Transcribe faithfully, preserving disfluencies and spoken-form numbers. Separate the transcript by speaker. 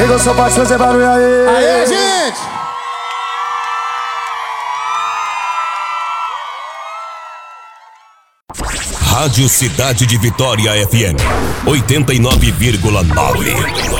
Speaker 1: eu só posso fazer barulho aí.
Speaker 2: Aê, gente!
Speaker 3: Rádio Cidade de Vitória F M oitenta e nove vírgula nove.